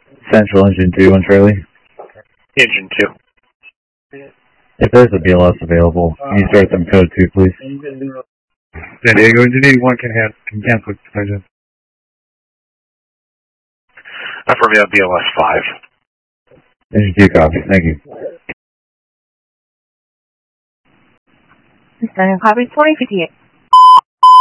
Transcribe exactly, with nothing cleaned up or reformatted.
Central Engine two on Charlie. Engine two. If there's a B L S available, can you start them code two, please? San Diego Engine eighty-one can, have, can cancel extension. Affirmative, B L S five. Engine two copy, thank you. Standing copy twenty fifty-eight.